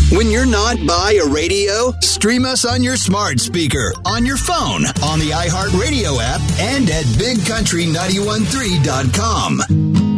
When you're not by a radio, stream us on your smart speaker, on your phone, on the iHeartRadio app, and at BigCountry913.com.